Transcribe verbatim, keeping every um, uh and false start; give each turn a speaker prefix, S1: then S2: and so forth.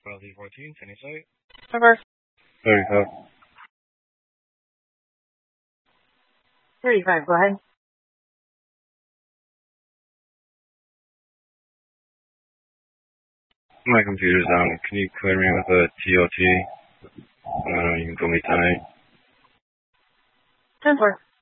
S1: twelve D fourteen, Sunny Site.
S2: Number
S3: thirty-five.
S2: thirty-five, go ahead.
S3: My computer's down. Can you clear me with a T O T? Uh, you can call me ten eight.
S2: ten four.